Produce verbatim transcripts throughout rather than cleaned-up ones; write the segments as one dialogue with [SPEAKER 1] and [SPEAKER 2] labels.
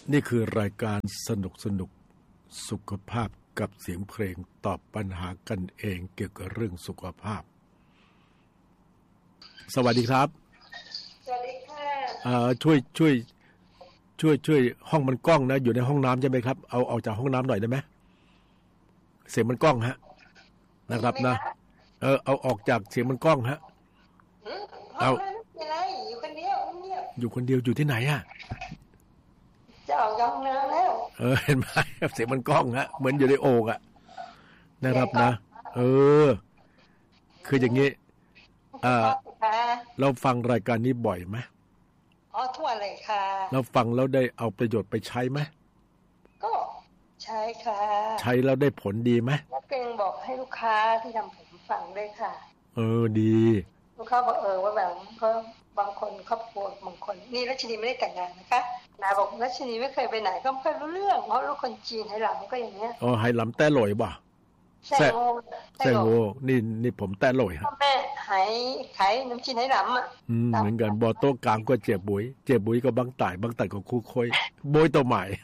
[SPEAKER 1] นี่คือรายการสนุกสนุกสุขภาพกับเสียงเพลงตอบปัญหากันเองเกี่ยวกับเรื่องสุขภาพสวัสดีครับ
[SPEAKER 2] สวัสดีค่ะ
[SPEAKER 1] อ่าช่วยช่วยช่วยช่วยห้องมันกล้องนะอยู่ในห้องน้ำใช่ไหมครับเอาออกจากห้องน้ำหน่อยได้ไหมเสียงมันกล้องฮะนะครับนะเออเอาออกจากเสียงมันกล้องฮะ
[SPEAKER 2] เอาอะไรอยู่คนเดียวเงียบ
[SPEAKER 1] อยู่คนเดียวอยู่ที่ไหนอ่ะ
[SPEAKER 2] จะออกจากห้องน้ำแล้ว
[SPEAKER 1] เออเห็นไหมเสียงมันกล้องฮะเหมือนอยู่ในโอ่งอ่ะนะครับนะเออคืออย่างนี้อ่าเราฟังรายการนี้บ่อยไหม
[SPEAKER 2] อ๋อทั่วเลยค่ะ
[SPEAKER 1] เราฟังแล้วได้เอาประโยชน์ไปใช้ไหม
[SPEAKER 2] ก็ใช้ค่ะ
[SPEAKER 1] ใช้แล้วได้ผลดีไหม
[SPEAKER 2] แล้วเก่งบอกให้ลูกค้าที่ทำผมฟังด้วยค่ะ
[SPEAKER 1] เออดี
[SPEAKER 2] ลูกค้าบอกเออว่าแบบเขาบางคนครอบครัวบางคนนี่รัชนีไม่ได้แต่งงานนะคะนายบอกรัชนีไม่เคยไปไหนก็ไม่เคยรู้เรื่องเพราะลูกคนจีนไหหลำก็อย่างเงี้ย
[SPEAKER 1] อ๋อไหหลำแต้หลอยบ่
[SPEAKER 2] แซ่โง่
[SPEAKER 1] แซ่โง่นี่นี่ผมแต้หลอยฮะ
[SPEAKER 2] แม่ไหขายน้ำจีนไหหลำอ่ะ
[SPEAKER 1] อืมเหมือนกันบ่อโต๊ะกลางก็เจ็บบุ๋ยเจ็บบุ๋ยก็บังต่ายบังต่ายก็คู่คอยโบยตัวใหม่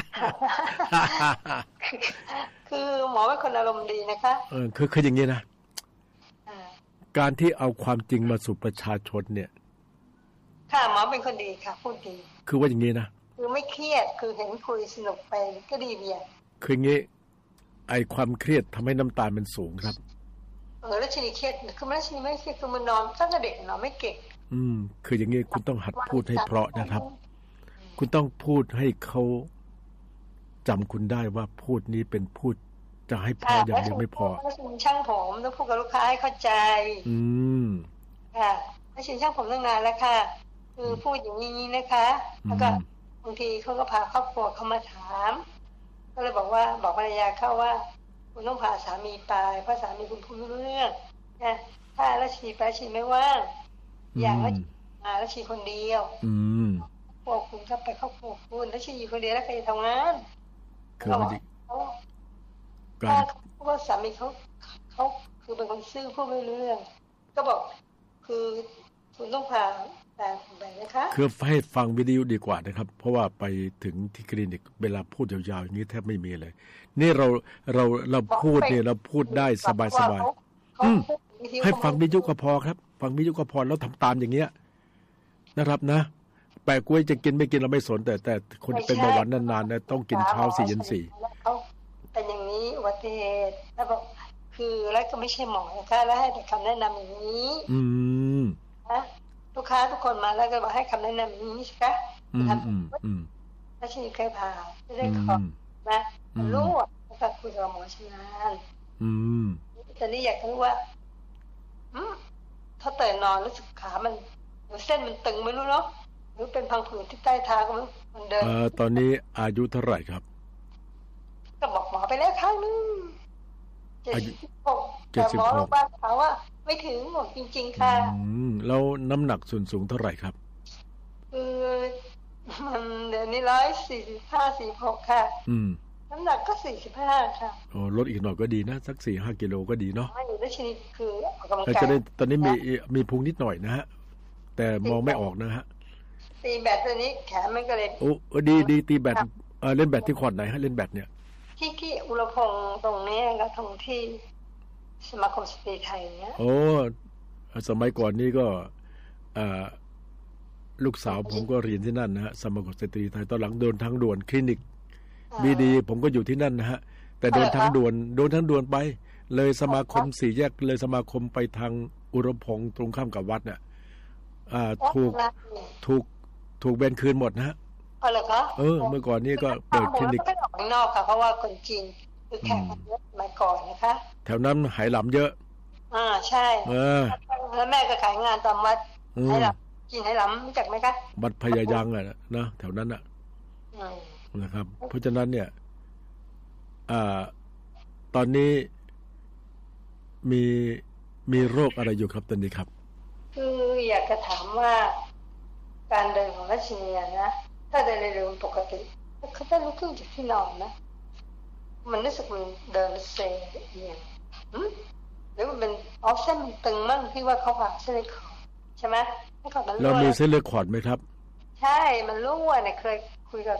[SPEAKER 2] คือหมอเป็นคนอารมณ์ดีนะคะ
[SPEAKER 1] เออคือคืออย่างงี้นะการที่เอาความจริงมาสู่ประชาชนเนี่ย
[SPEAKER 2] ค่ะหมอเป็นคนดีค่ะพูดดี
[SPEAKER 1] คือว่าอย่างงี้นะ
[SPEAKER 2] คือไม่เครียดคือเห็นคุยสนุกไปก็ดีเบีย
[SPEAKER 1] คืออย่างงี้ไอความเครียดทำให้น้ำตาลมันสูงครับ
[SPEAKER 2] เออแล้วชีวิตเครียดคือไม่ชีวิตไม่เครียดคือมันนอนตั้งแต่เด็กนอนไม่เก่ง
[SPEAKER 1] อืมคืออย่างงี้คุณต้องหัดพูดให้เพราะนะครับคุณต้องพูดให้เขาจำคุณได้ว่าพูดนี้เป็นพูดจะให้พออย่างเดียวไม่พอ
[SPEAKER 2] ถ้าคุณช่างผมต้องพูดกับลูกค้าให้เข้าใจ
[SPEAKER 1] อืม
[SPEAKER 2] ค่ะถ้าชินช่างผมตั้งนานแล้วค่ะคือพูดอย่างนี้นะคะแล้วก็บางทีเขาก็พาครอบครัวเขามาถามก็เลยบอกว่าบอกภรรยาเขาว่าคุณต้องพาสามีไปเพราะสามีคุณพูดรู้เรื่องนะถ้าราชีไปชีไม่ว่างอย่างราชีมาราชีคนเดียว
[SPEAKER 1] อืม
[SPEAKER 2] พวกคุณก็ไปครอบครัวคุณราชีอยู่คนเดียวแล้วใครจะทำงาน
[SPEAKER 1] คือมัน
[SPEAKER 2] ก็เพราะว่าสามีเขาเขาคือเป็นคนซื่อพูดไม่รู้เรื่องก็บอกคือคุณต้องพาแต่ไปนะคะ
[SPEAKER 1] คือให้ฟังวิดีโอดีกว่านะครับเพราะว่าไปถึงที่คลินิกเวลาพูดยาวๆอย่างนี้แทบไม่มีเลยนี่เราเราเราพูดเนี่ยเราพูดได้สบายๆอืมให้ฟังวิดีโอก็พอครับฟังวิดีโอก็พอแล้วทำตามอย่างเงี้ยนะครับนะแปะกล้วยจะกินไม่กินเราไม่สนแต่แต่คนเป็นเบาหวานนานๆเนี่ยต้องกินเช้าสี่เย็นสี่
[SPEAKER 2] เป็นอย่างนี้อุบัติเหตุแล้วบอกคือแล้วก็ไม่ใช่หมอนะคะแล้วให้แต่คำแนะนำอย่างนี้
[SPEAKER 1] อืม
[SPEAKER 2] นะลูกค้าทุกคนมาแล้วก็บอกให้คำแนะนำอย่างนี้ใช่ไหม
[SPEAKER 1] อืมอืมอืม
[SPEAKER 2] แล้วชีเคยผ่าไม่ได้ขอนะรู้แล้วก็คุยกับหมอชำนาญ
[SPEAKER 1] อืม
[SPEAKER 2] แต่นี่อยากรู้ว่าอืมถ้าตื่นนอนรู้สึกขามันเส้นมันตึงไม่รู้เนาะหรือเป็นพังผืดที่ใต้เท้าก็มันเดิน
[SPEAKER 1] เอ่อตอนนี้อายุเท่าไหร่ครับ
[SPEAKER 2] ก็บอกหมอไปแล้วครั้งนึงเจ็ดสิบหกแต่หมอโรงพยาบาลเขาว่าไม่ถึงหมดจริงๆค่ะ
[SPEAKER 1] อืมแล้วน้ำหนักส่วนสูงเท่าไหร่ครับ
[SPEAKER 2] คือมันเดี๋ยวนี้ร้อยสี่สิบห้าสี่หกค่ะ
[SPEAKER 1] อืม
[SPEAKER 2] น้ำหนักก็สี่สิบห้าค่ะ
[SPEAKER 1] โอ้ลดอีกหน่อยก็ดีนะสักสี่ห้ากิโลก็ดีเนาะ
[SPEAKER 2] ไม่อยู่ในชนิดคือออกกำลังกาย
[SPEAKER 1] จะได้ตอนนี้มีมีพุงนิดหน่อยนะฮะแต่มองไม่ออกนะฮะ
[SPEAKER 2] ตีแบตตัวนี้แขนมันก็เลย
[SPEAKER 1] โอ้ดีดีตีแบตเออเล่นแบตที่ขวดไหนฮะเล่นแบตเนี่ย
[SPEAKER 2] ที่ที่อุรพงษ์ตรงนี้ก็ตรงที่สมาคมสตรีไทยเนี้ย
[SPEAKER 1] โอ้สมัยก่อนนี่ก็อ่าลูกสาวผมก็เรียนที่นั่นนะฮะสมาคมสตรีไทยตอนหลังเดินทางด่วนคลินิกบีดีผมก็อยู่ที่นั่นนะฮะแต่เดินทางด่วนเดินทางด่วนไปเลยสมาคมสี่แยกเลยสมาคมไปทางอุรพงษ์ตรงข้ามกับวัดเนี่ยอ่าถูกถูกถูกเบนคืนหมดนะฮะ
[SPEAKER 2] อ๋อเหรอคะ
[SPEAKER 1] เออเมื่อก่อนนี้ก็เปิดคลินิก
[SPEAKER 2] ไม่ออกข้างนอกค่ะเพราะว่าคนจีนคือแขกเยอะมาก่อนนะคะ
[SPEAKER 1] แถวนั้นไหหลำเยอะ
[SPEAKER 2] อ่าใช่
[SPEAKER 1] เออ
[SPEAKER 2] แล้วแม่ก็ขายงานตามวัดไหหลำจีนไหหลำรู้จักไหมคะ
[SPEAKER 1] วัดพญายังอ่ะนะแถวนั้นอ่ะนะครับเพราะฉะนั้นเนี่ยอ่าตอนนี้มีมีโรคอะไรอยู่ครับตอนนี้ครับ
[SPEAKER 2] คืออยากจะถามว่าการเดินของรัชนีนะถ้าเดินเร็วๆปกติเขาจะลุกขึ้นจากที่นอนนะมันรู้สึกมันเดินเซเอียงหรือมันเป็นออฟเส้นมันตึงมั่งที่ว่าเขาผ่าเส้นเลือดขอดใช่ไหมให้เขามัน
[SPEAKER 1] เรามีเส้นเลือดขอดไหมครับ
[SPEAKER 2] ใช่มันรั่วเนี่ยเคยคุยกับ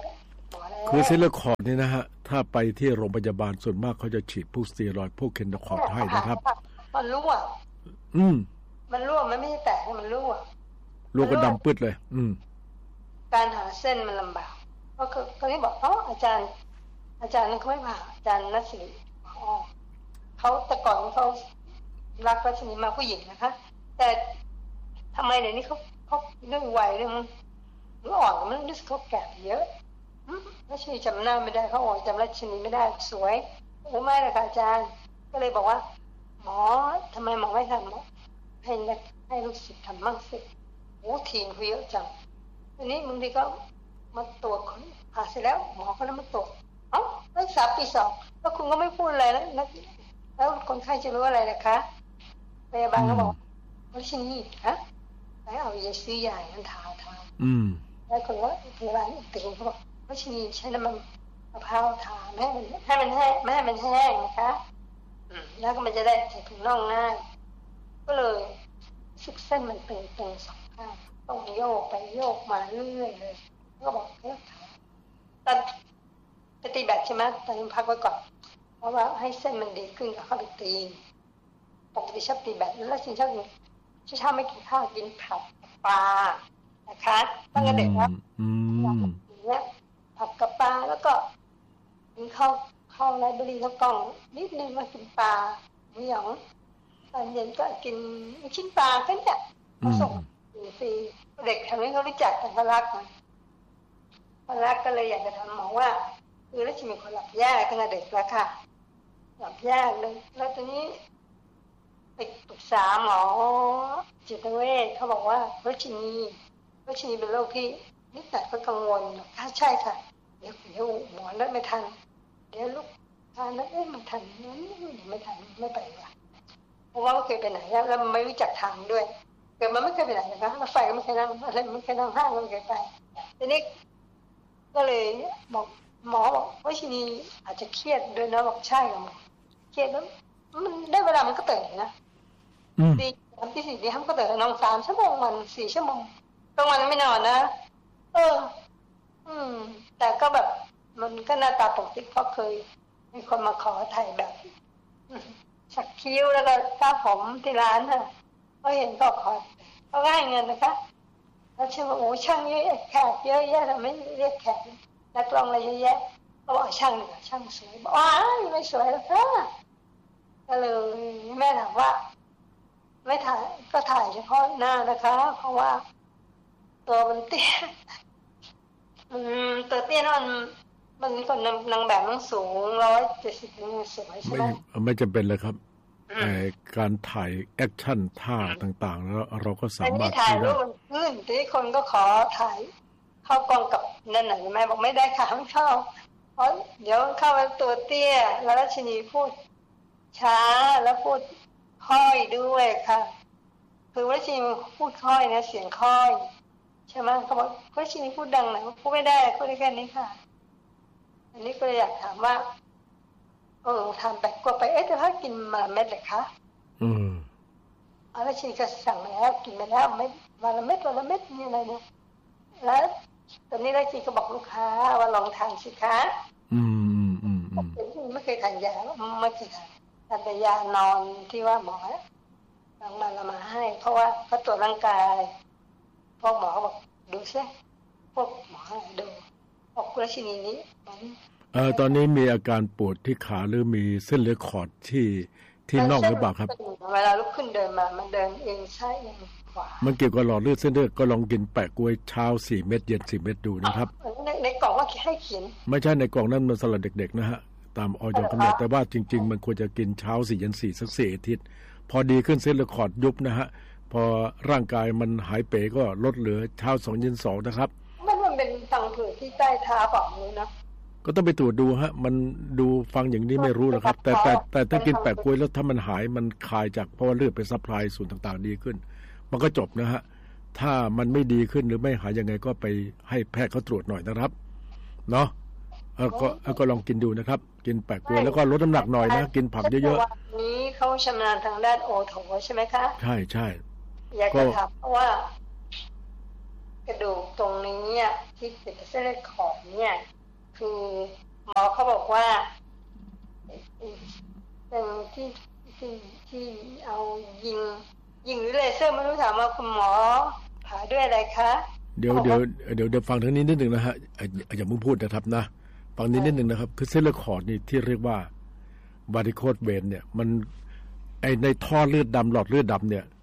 [SPEAKER 2] หมอแล้ว
[SPEAKER 1] คือเซลล์คอร์ดนี่นะฮะถ้าไปที่โรงพยาบาลส่วนมากเขาจะฉีดพวกสเตียรอยด์พวกเคนโดคอร์ดให้นะครับ
[SPEAKER 2] มันรั่ว
[SPEAKER 1] อืม
[SPEAKER 2] มันรั่วมันไม่ใช่แตกมันรั่ว
[SPEAKER 1] รั่วก็ดำปื้ดเลยอืม
[SPEAKER 2] การหาเส้นมันลำบากเพราะเขาที่บอกอ๋ออาจารย์อาจารย์นั่นเขาไม่ผ่าอาจารย์รัศมีอ๋อเขาแต่ก่อนเขารักรัศมีมาผู้หญิงนะคะแต่ทำไมเดี๋ยวนี้เขาเขาเรื่องวัยเรื่องหรืออ่อนมันรู้สึกเขาแก่เยอะรัชนีจำหน้าไม่ได้เขาอ่อนจำรัชนีไม่ได้สวยโอ้ไม่เลยค่ะอาจารย์ก็เลยบอกว่าหมอทำไมหมอไม่ทำหมอให้ให้ลูกศิษย์ทำมั่งสิโอ้ทีมเขาเยอะจังทีนี้บางทีก็มาตรวจผ่าเสร็จแล้วหมอก็แล้วมาตรวจเอ้ารักษาปีสองแล้วคุณก็ไม่พูดอะไรแล้วแล้วคนไข้จะรู้อะไรนะคะพยาบาลก็บอกรัชนีฮะแล้วเอายาซื้อยาอันทาทาแล้วคนก็พยาบาลอีกคนเขาบอกรัชนีใช้น้ำมันมะพร้าวทาแม่มันให้มันแห้งแม่มันแห้งนะคะแล้วก็มันจะได้ใส่ถุงน่องง่ายก็เลยสึกเส้นมันเป็นตรงสองข้างต้องโยกไปโยกมาเรื่อยเลยก็บอกเฮ้ยตอนไปตีแบตใช่ไหมตอนนี้พักไว้ก่อนเพราะว่าให้เส้นมันดีขึ้นก็เข้าไปตีปกติชอบตีแบตแล้วชินชอบกินชินชอบไม่กินข้าวกินผักปลานะคะตั้งแต่เด็กว่าอย่างเงี้ยผักกับปลาแล้วก็กินข้าวข้าวไรเบอรี่แล้วกล่องนิดนึงมากินปลาไม่หยองตอนเย็นก็กินชิ้นปลาแค่นี้มาส่งฟรีเด็กแถวนี้เขารู้จักกันเขารักมันเขารักก็เลยอยากจะทำหมอว่าคือแล้วจะมีคนหลับยากตั้งแต่เด็กแล้วค่ะหลับยากเลยแล้วตอนนี้ไปปรึกษาหมอจิตเวชเขาบอกว่ารัชนีรัชนีเป็นโรคที่นิดหน่อยก็กังวลค่ะใช่ค่ะเดี๋ยวเดี๋ยวหมอเลิกไม่ทันเดี๋ยวลูกทานแล้วเอ๊ะมันทันไม่ทันไม่ไปว่ะเพราะว่าไม่เคยไปไหนแล้วไม่รู้จักทางด้วยเกิดมันไม่เคยไปไหนนะคะรถไฟก็ไม่เคยนั่งอะไรไม่เคยนั่งห้างก็ไม่เคยไปทีนี้ก็เลยบอกหมอบอกว่าชีนีอาจจะเครียดด้วยนะบอกใช่กับหมอเครียดแล้วมันได้เวลามันก็ตื่นนะตีสามตีสี่ตีห้าก็ตื่นนอนสามชั่วโมงวันสี่ชั่วโมงกลางวันไม่นอนนะเอออืมแต่ก็แบบมันก็หน้าตาปกติเพราะเคยมีคนมาขอถ่ายแบบสักคิ้วแล้วก็ก้าผมที่ร้านน่ะเขาเห็นก็ขอเขาให้เงินนะคะแล้วเชื่อว่าโอ้ช่างเยอะแขกเยอะแยะทำไมเรียกแขกนักร้องอะไรเยอะแยะเขาบอกช่างเหนือช่างสวยบอกว้ายไม่สวยแล้วค่ะก็เลยแม่ถามว่าไม่ถ่ายก็ถ่ายเฉพาะหน้านะคะเพราะว่าตัวมันเตี้ยอืมตัวเตี้ยนั่นมันมีคนนางแบบมันสูงร้อยเจ็ดสิบนี่สวยใช่ไหม
[SPEAKER 1] ไม่จำเป็นเลยครับการถ่ายแอคชั่นท่าต่างๆแล้วเราก็สามารถ
[SPEAKER 2] ถ่ายรูปมันขึ้นทีนี้คนก็ขอถ่ายเข้ากองกับนั่นไหนแม่บอกไม่ได้ค่ะไม่เข้าเพราะเดี๋ยวเข้าไปตัวเตี้ยแล้วรัชนีพูดช้าแล้วพูดค่อยด้วยค่ะคือรัชนีพูดค่อยนะเสียงค่อยใช่ไหมเขาบอกรัชนีพูดดังหน่อยพูดไม่ได้พูดได้แค่นี้ค่ะอันนี้ก็เลยอยากถามว่าเออทำแบบกลัวไปเอ๊ะแต่ถ้ากินมาเม็ดเลยคะ
[SPEAKER 1] อืม
[SPEAKER 2] เอาแล้วชีก็สั่งแล้วกินไปแล้วไม่วันละเม็ดวันละเม็ดนี่อะไรเนี่ยแล้วตอนนี้แล้วชีก็บอกลูกค้าว่าลองทานสิคะ
[SPEAKER 1] อืมอืมอืม
[SPEAKER 2] ไม่เคยทานยาไม่เคยทานทานแต่ยานอนที่ว่าหมอบางมาละมาให้เพราะว่าเขาตรวจร่างกายพวกหมอบอกดูซิพวกหมอดูบอกกุลชินีนี้
[SPEAKER 1] เอ่อตอนนี้มีอาการปวดที่ขาหรือมีเส้นเลือดขอดที่ที่น่องหรือเปล่าครับ
[SPEAKER 2] เวลาลุกขึ้นเดินมามันเดินเองใช่เองขวา
[SPEAKER 1] มันเกี่ยวกับหลอดเลือดเส้นเลือดก็ลองกินแปะกล้วยเช้าสี่เม็ดเย็นสี่เม็ดดูนะครับ
[SPEAKER 2] ในในกล่องว่าให้เขียน
[SPEAKER 1] ไม่ใช่ในกล่องนั้นมันสำหรับเด็กๆนะฮะตามออยกำหนดแต่ว่าจริงๆมันควรจะกินเช้าสี่เย็นสี่สักสี่อาทิตย์พอดีขึ้นเส้นเลือดขอดยุบนะฮะพอร่างกายมันหายเป๋ก็ลดเหลือเช้าสองเย็นสองนะครับ
[SPEAKER 2] มันมันเป็นตังผืดที่ใต้เท้าฝั่งนู้นนะ
[SPEAKER 1] ก็ต้องไปตรวจดูฮะมันดูฟังอย่างนี้ไม่รู้หรอกครับแต่แต่แต่ถ้ากินแปะกล้วยแล้วถ้ามันหายมันคลายจากเพราะว่าเลือดไปซัพพลายส่วนต่างๆดีขึ้นมันก็จบนะฮะถ้ามันไม่ดีขึ้นหรือไม่หายยังไงก็ไปให้แพทย์เขาตรวจหน่อยนะครับเนาะเออก็ก็ลองกินดูนะครับกินแปะกล้วยแล้วก็ลดน้ำหนักหน่อยนะกินผักเยอะ
[SPEAKER 2] ๆนี้เขาชำนาญทางด้านโอโถใช่ไหมคะ
[SPEAKER 1] ใช่ใช่
[SPEAKER 2] อยากจะถามเพราะว่ากระดูกตรงนี้ที่เป็นเส้นเลือดขอดเนี่ยคือหมอเขาบอกว่าเป็นที่ที่ที่เอายิงยิงหรือเลเซอร์ไม่รู้ถามว่าคุณหมอผ่าด้วยอะไรคะ
[SPEAKER 1] เดี๋ยวเดี๋ยวเดี๋ยวเดี๋ยวฟังทางนี้นิดหนึ่งนะฮะอย่าเพิ่งพูดนะครับนะฟังนี้นิดหนึ่งนะครับคือเส้นเลือดขอดนี่ที่เรียกว่า varicose vein เนี่ยมันไอในท่อเลือดดำหลอดเลือดดำเนี่ย